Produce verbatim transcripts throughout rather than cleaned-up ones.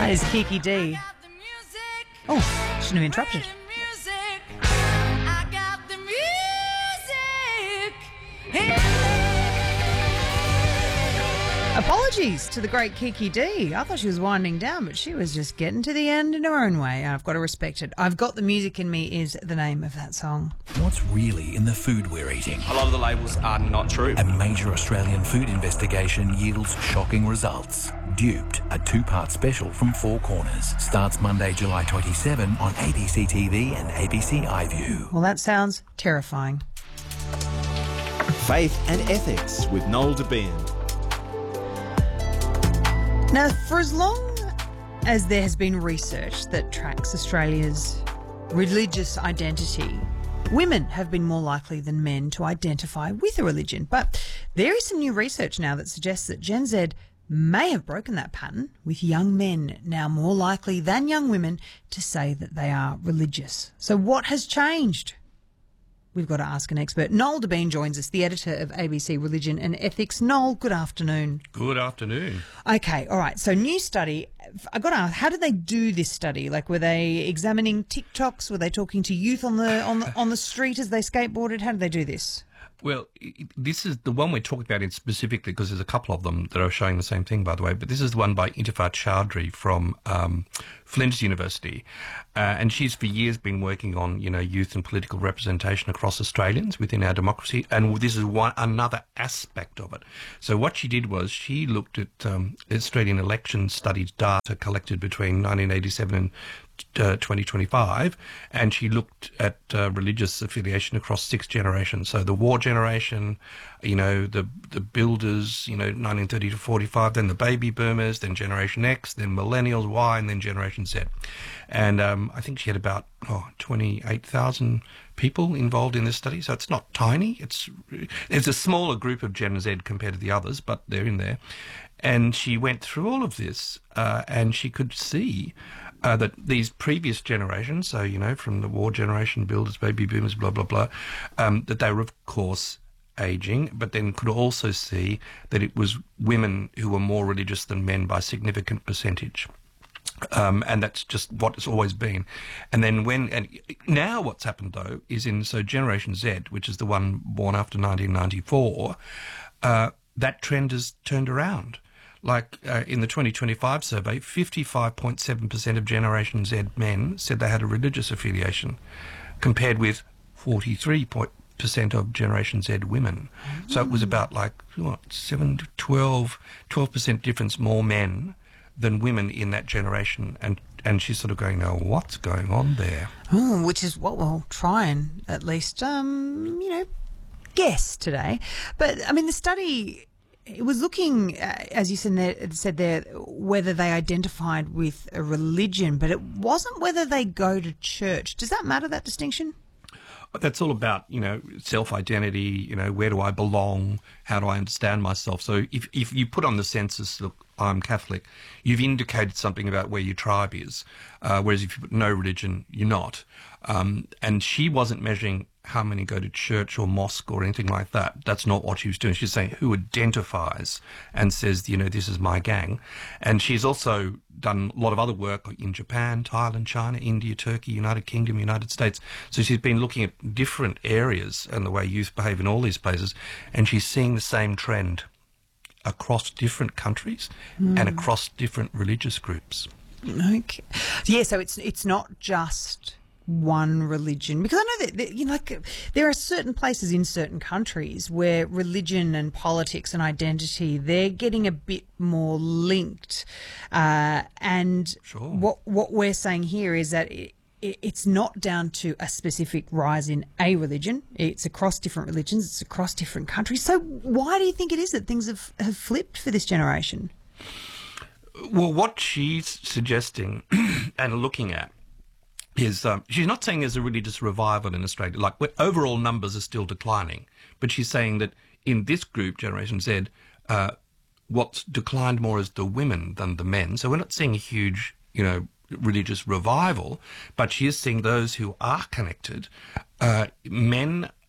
That is Kiki D. Oh, shouldn't have interrupted. Apologies to the great Kiki D. I thought she was winding down, but she was just getting to the end in her own way. I've got to respect it. I've Got the Music in Me is the name of that song. What's really in the food we're eating? A lot of the labels are not true. A major Australian food investigation yields shocking results. Duped, a two-part special from Four Corners, starts Monday, July twenty-seventh on A B C T V and A B C iView. Well, that sounds terrifying. Faith and Ethics with Noel DeBean. Now, for as long as there has been research that tracks Australia's religious identity, women have been more likely than men to identify with a religion. But there is some new research now that suggests that Gen Z may have broken that pattern, with young men now more likely than young women to say that they are religious. So what has changed? We've got to ask an expert. Noel DeBean joins us, the editor of A B C Religion and Ethics. Noel, good afternoon. Good afternoon. Okay, all right. So new study. I got to ask, how did they do this study? Like, were they examining TikToks? Were they talking to youth on the on the on the street as they skateboarded? How did they do this? Well, this is the one we're talking about in specifically because there's a couple of them that are showing the same thing, by the way. But this is the one by Intifat Chowdhury from um, Flinders University. Uh, and she's for years been working on, you know, youth and political representation across Australians within our democracy. And this is one another aspect of it. So what she did was she looked at um, Australian election studies data collected between nineteen eighty-seven and Uh, twenty twenty-five, and she looked at uh, religious affiliation across six generations. So the war generation, you know, the the builders, you know, nineteen thirty to forty-five, then the baby boomers, then Generation X, then millennials, Y, and then Generation Z. And um, I think she had about oh, twenty-eight thousand people involved in this study. So it's not tiny. It's it's a smaller group of Gen Z compared to the others, but they're in there. And she went through all of this, uh, and she could see Uh, that these previous generations, so, you know, from the war generation, builders, baby boomers, blah, blah, blah, um, that they were, of course, ageing, but then could also see that it was women who were more religious than men by a significant percentage. Um, and that's just what it's always been. And then when, and now what's happened, though, is in, so Generation Z, which is the one born after nineteen ninety-four, uh, that trend has turned around. Like uh, in the twenty twenty-five survey, fifty-five point seven percent of Generation Z men said they had a religious affiliation, compared with forty-three percent of Generation Z women. Mm-hmm. So it was about like, what, seven to twelve, twelve percent difference more men than women in that generation. And, and she's sort of going, now, what's going on there? Oh, which is what we'll try and at least, um, you know, guess today. But, I mean, the study... It was looking, uh, as you said there, said there, whether they identified with a religion, but it wasn't whether they go to church. Does that matter, that distinction? That's all about, you know, self-identity, you know, where do I belong, how do I understand myself. So if, if you put on the census, look, I'm Catholic, you've indicated something about where your tribe is, uh, whereas if you put no religion, you're not. Um, and she wasn't measuring how many go to church or mosque or anything like that. That's not what she was doing. She's saying who identifies and says, you know, this is my gang. And she's also done a lot of other work in Japan, Thailand, China, India, Turkey, United Kingdom, United States. So she's been looking at different areas and the way youth behave in all these places, and she's seeing the same trend across different countries mm. and across different religious groups. Okay. Yeah, so it's it's not just one religion, because I know that, that you know, like, there are certain places in certain countries where religion and politics and identity, they're getting a bit more linked, uh, and sure. what what we're saying here is that it, it, it's not down to a specific rise in a religion. It's across different religions. It's across different countries. So why do you think it is that things have, have flipped for this generation? Well, what she's suggesting and looking at is um, she's not saying there's a religious revival in Australia. Like, overall numbers are still declining, but she's saying that in this group, Generation Z, uh, what's declined more is the women than the men. So we're not seeing a huge, you know, religious revival, but she is seeing those who are connected. Uh, men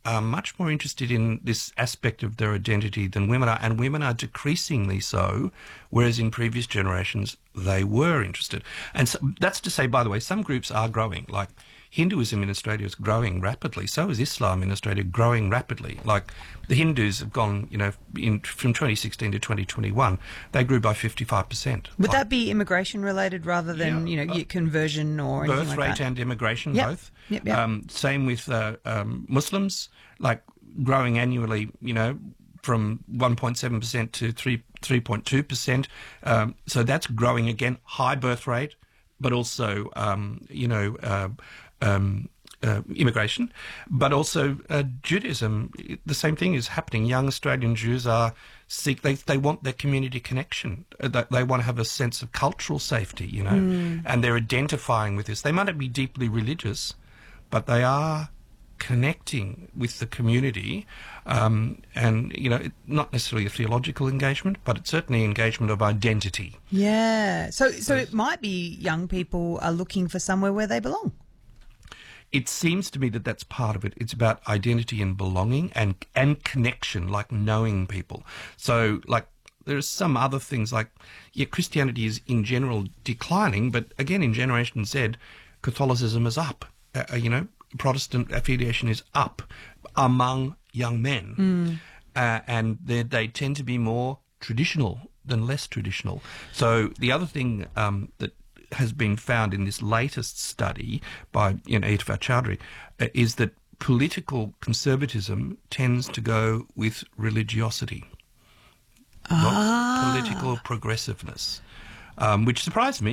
are much more interested in this aspect of their identity than women are, and women are decreasingly so, whereas in previous generations they were interested. And so, that's to say, by the way, some groups are growing, like Hinduism in Australia is growing rapidly. So is Islam in Australia growing rapidly. Like the Hindus have gone, you know, in, from twenty sixteen to twenty twenty-one, they grew by fifty-five percent. Would like, that be immigration related rather than, Yeah, you know, uh, conversion or anything birth like rate that? and immigration, Yep. both. Yep, yep. Um, same with uh, um, Muslims, like growing annually, you know, from one point seven percent to three, 3.2%. Um, so that's growing again, high birth rate, but also, um, you know, uh, um, uh, immigration, but also uh, Judaism. The same thing is happening. Young Australian Jews are seek they they want their community connection. Uh, They, they want to have a sense of cultural safety, you know, Mm. and they're identifying with this. They might not be deeply religious, but they are connecting with the community, um, and you know, it, not necessarily a theological engagement, but it's certainly engagement of identity. Yeah. So, so it might be young people are looking for somewhere where they belong. It seems to me that that's part of it. It's about identity and belonging and and connection, like knowing people. So, like, there's some other things like, yeah, Christianity is in general declining, but again, in Generation Z, Catholicism is up. Uh, you know, Protestant affiliation is up among young men, Mm. uh, and they they tend to be more traditional than less traditional. So the other thing um, that has been found in this latest study by you know, Itafat Chaudhry uh, is that political conservatism tends to go with religiosity, Ah. not political progressiveness, um, which surprised me